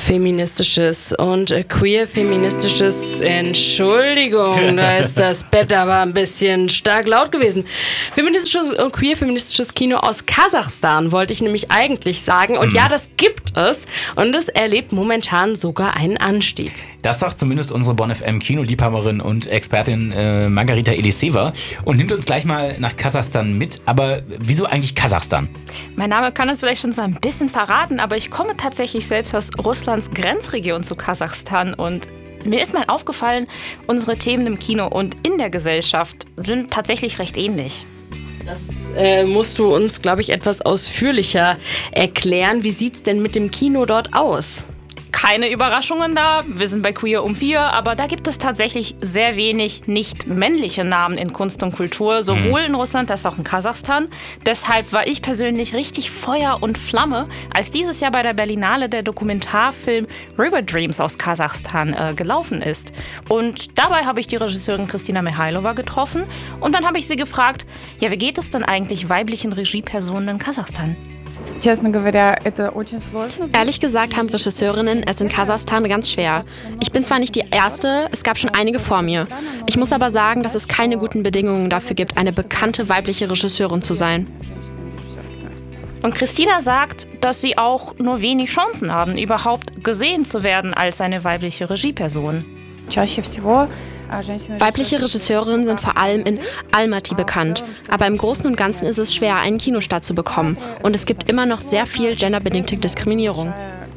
Feministisches und queer-feministisches, Entschuldigung, da ist das Bett aber ein bisschen stark laut gewesen. Feministisches und queer-feministisches Kino aus Kasachstan wollte ich nämlich eigentlich sagen. Und ja, das gibt es und es erlebt momentan sogar einen Anstieg. Das sagt zumindest unsere Bonn FM Kinoliebhaberin und Expertin Margarita Eliseva und nimmt uns gleich mal nach Kasachstan mit. Aber wieso eigentlich Kasachstan? Mein Name kann es vielleicht schon so ein bisschen verraten, aber ich komme tatsächlich selbst aus Russlands Grenzregion zu Kasachstan und mir ist mal aufgefallen, unsere Themen im Kino und in der Gesellschaft sind tatsächlich recht ähnlich. Das musst du uns, glaube ich, etwas ausführlicher erklären. Wie sieht's denn mit dem Kino dort aus? Keine Überraschungen da, wir sind bei Queer um 4, aber da gibt es tatsächlich sehr wenig nicht männliche Namen in Kunst und Kultur, sowohl in Russland als auch in Kasachstan. Deshalb war ich persönlich richtig Feuer und Flamme, als dieses Jahr bei der Berlinale der Dokumentarfilm River Dreams aus Kasachstan gelaufen ist. Und dabei habe ich die Regisseurin Kristina Mihailova getroffen und dann habe ich sie gefragt, ja, wie geht es denn eigentlich weiblichen Regiepersonen in Kasachstan? Ehrlich gesagt haben Regisseurinnen es in Kasachstan ganz schwer. Ich bin zwar nicht die Erste, es gab schon einige vor mir. Ich muss aber sagen, dass es keine guten Bedingungen dafür gibt, eine bekannte weibliche Regisseurin zu sein. Und Kristina sagt, dass sie auch nur wenig Chancen haben, überhaupt gesehen zu werden als eine weibliche Regieperson. Weibliche Regisseurinnen sind vor allem in Almaty bekannt, aber im Großen und Ganzen ist es schwer, einen Kinostart zu bekommen und es gibt immer noch sehr viel genderbedingte Diskriminierung.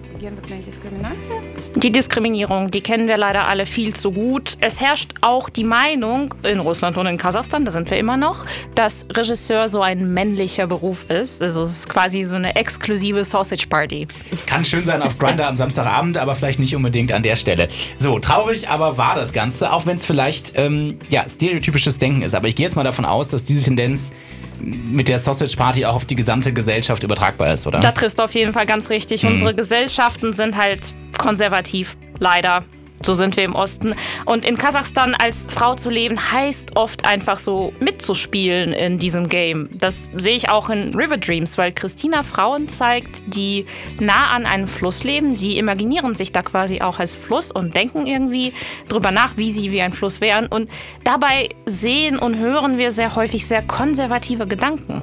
Die Diskriminierung, die kennen wir leider alle viel zu gut. Es herrscht auch die Meinung, in Russland und in Kasachstan, da sind wir immer noch, dass Regisseur so ein männlicher Beruf ist. Also es ist quasi so eine exklusive Sausage Party. Kann schön sein auf Grindr am Samstagabend, aber vielleicht nicht unbedingt an der Stelle. So, traurig aber war das Ganze, auch wenn es vielleicht stereotypisches Denken ist. Aber ich gehe jetzt mal davon aus, dass diese Tendenz mit der Sausage Party auch auf die gesamte Gesellschaft übertragbar ist, oder? Da triffst du auf jeden Fall ganz richtig. Unsere Gesellschaften sind halt konservativ, leider. So sind wir im Osten. Und in Kasachstan als Frau zu leben, heißt oft einfach so mitzuspielen in diesem Game. Das sehe ich auch in River Dreams, weil Kristina Frauen zeigt, die nah an einem Fluss leben. Sie imaginieren sich da quasi auch als Fluss und denken irgendwie drüber nach, wie sie wie ein Fluss wären. Und dabei sehen und hören wir sehr häufig sehr konservative Gedanken.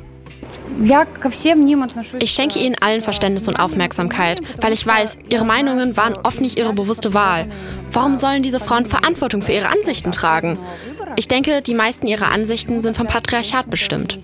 Ich schenke ihnen allen Verständnis und Aufmerksamkeit, weil ich weiß, ihre Meinungen waren oft nicht ihre bewusste Wahl. Warum sollen diese Frauen Verantwortung für ihre Ansichten tragen? Ich denke, die meisten ihrer Ansichten sind vom Patriarchat bestimmt.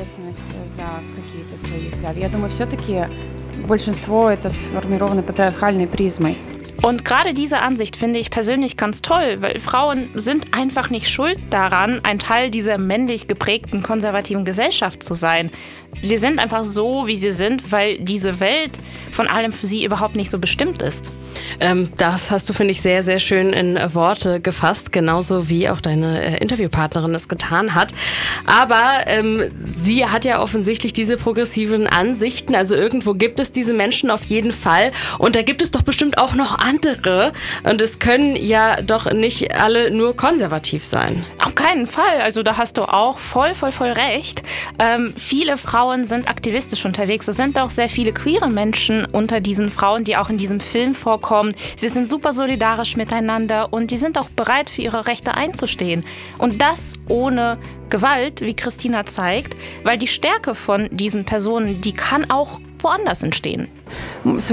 Und gerade diese Ansicht finde ich persönlich ganz toll, weil Frauen sind einfach nicht schuld daran, ein Teil dieser männlich geprägten konservativen Gesellschaft zu sein. Sie sind einfach so, wie sie sind, weil diese Welt von allem für sie überhaupt nicht so bestimmt ist. Das hast du, finde ich, sehr, sehr schön in Worte gefasst, genauso wie auch deine Interviewpartnerin es getan hat. Aber sie hat ja offensichtlich diese progressiven Ansichten, also irgendwo gibt es diese Menschen auf jeden Fall und da gibt es doch bestimmt auch noch andere und es können ja doch nicht alle nur konservativ sein. Auf keinen Fall, also da hast du auch voll recht. Viele Frauen sind aktivistisch unterwegs, es sind auch sehr viele queere Menschen unter diesen Frauen, die auch in diesem Film vorkommen. Sie sind super solidarisch miteinander und die sind auch bereit, für ihre Rechte einzustehen. Und das ohne Gewalt, wie Kristina zeigt, weil die Stärke von diesen Personen, die kann auch woanders entstehen. Mit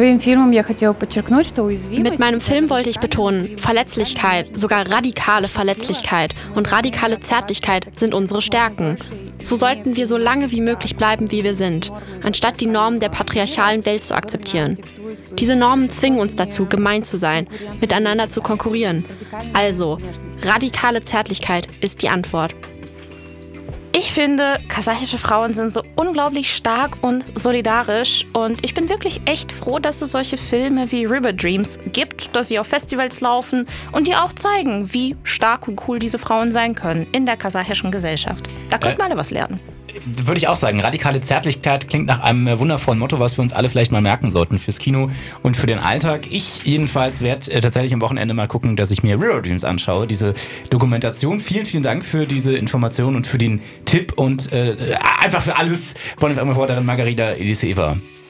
meinem Film wollte ich betonen, Verletzlichkeit, sogar radikale Verletzlichkeit und radikale Zärtlichkeit sind unsere Stärken. So sollten wir so lange wie möglich bleiben, wie wir sind, anstatt die Normen der patriarchalen Welt zu akzeptieren. Diese Normen zwingen uns dazu, gemein zu sein, miteinander zu konkurrieren. Also, radikale Zärtlichkeit ist die Antwort. Ich finde, kasachische Frauen sind so unglaublich stark und solidarisch und ich bin wirklich echt froh, dass es solche Filme wie River Dreams gibt, dass sie auf Festivals laufen und die auch zeigen, wie stark und cool diese Frauen sein können in der kasachischen Gesellschaft. Da könnte man alle was lernen. Würde ich auch sagen, radikale Zärtlichkeit klingt nach einem wundervollen Motto, was wir uns alle vielleicht mal merken sollten fürs Kino und für den Alltag. Ich jedenfalls werde tatsächlich am Wochenende mal gucken, dass ich mir River Dreams anschaue, diese Dokumentation. Vielen, vielen Dank für diese Information und für den Tipp und einfach für alles. Bonn FM-Reporterin Margarita Eliseva.